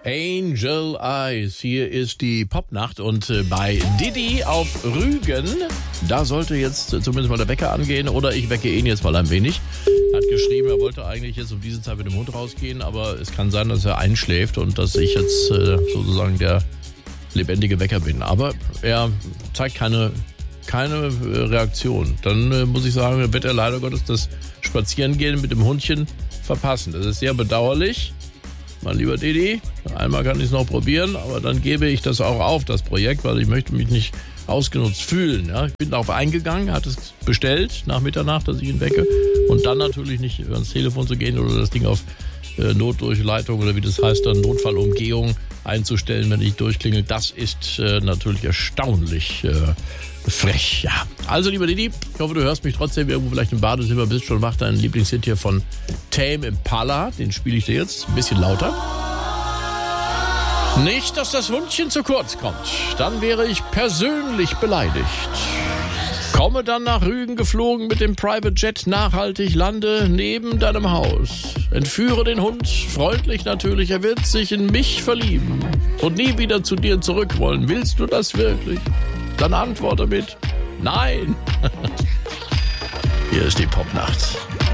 Angel Eyes, hier ist die Popnacht und bei Didi auf Rügen, da sollte jetzt zumindest mal der Wecker angehen oder ich wecke ihn jetzt mal ein wenig. Hat geschrieben, er wollte eigentlich jetzt um diese Zeit mit dem Hund rausgehen, aber es kann sein, dass er einschläft und dass ich jetzt sozusagen der lebendige Wecker bin. Aber er zeigt keine Reaktion. Dann muss ich sagen, wird er leider Gottes das Spazierengehen mit dem Hundchen verpassen. Das ist sehr bedauerlich. Mein lieber Didi, einmal kann ich es noch probieren, aber dann gebe ich das auch auf, das Projekt, weil ich möchte mich nicht ausgenutzt fühlen. Ja? Ich bin darauf eingegangen, hat es bestellt nach Mitternacht, dass ich ihn wecke und dann natürlich nicht ans Telefon zu gehen oder das Ding auf Notdurchleitung oder wie das heißt, dann Notfallumgehung einzustellen, wenn ich durchklingel. Das ist natürlich erstaunlich frech. Ja. Also, lieber Didi, ich hoffe, du hörst mich trotzdem irgendwo vielleicht im Badezimmer, bist schon wach. Dein Lieblingshit hier von Tame Impala, den spiele ich dir jetzt ein bisschen lauter. Nicht, dass das Hundchen zu kurz kommt. Dann wäre ich persönlich beleidigt. Komme dann nach Rügen geflogen mit dem Private Jet nachhaltig, lande neben deinem Haus. Entführe den Hund, freundlich natürlich, er wird sich in mich verlieben und nie wieder zu dir zurück wollen. Willst du das wirklich? Dann antworte mit Nein. Hier ist die Popnacht.